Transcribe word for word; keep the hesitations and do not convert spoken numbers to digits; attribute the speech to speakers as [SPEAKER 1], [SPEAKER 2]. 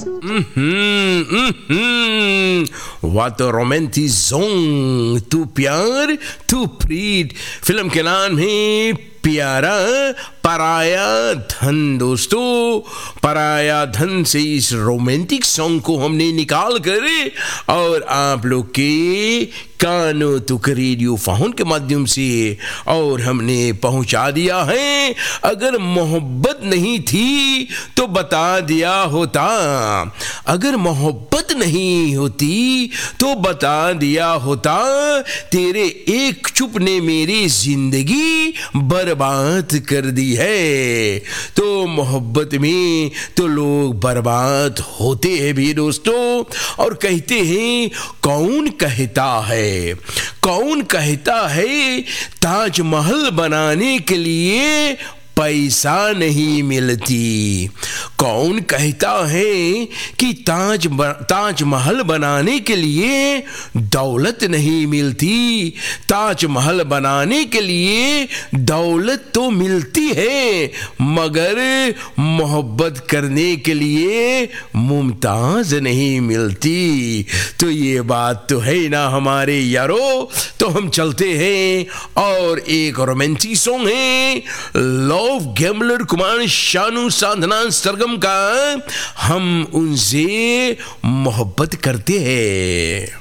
[SPEAKER 1] हम्म हम्म वाह romantic song, तू प्यार तू प्रीत। फिल्म के नाम है प्यारा पराया धन। दोस्तों, पराया धन से इस रोमांटिक सॉन्ग को हमने निकाल कर और आप लोग के कानों तक रेडियो फोन के माध्यम से और हमने पहुंचा दिया है। अगर मोहब्बत नहीं थी तो बता दिया होता, अगर मोहब्बत नहीं होती तो बता दिया होता। तेरे एक चुप ने मेरी जिंदगी बर्बाद कर दी है। तो मोहब्बत में तो लोग बर्बाद होते हैं भी दोस्तों। और कहते हैं, कौन कहता है कौन कहता है ताजमहल बनाने के लिए पैसा नहीं मिलती। कौन कहता है कि ताज ताजमहल बनाने के लिए दौलत नहीं मिलती। ताजमहल बनाने के लिए दौलत तो मिलती है, मगर मोहब्बत करने के लिए मुमताज नहीं मिलती। तो ये बात तो है ना हमारे यारो। तो हम चलते हैं और एक रोमांटिक सॉन्ग है लव गैम्बलर कुमार शानू साधना सरगम का, हम उनसे मोहब्बत करते हैं।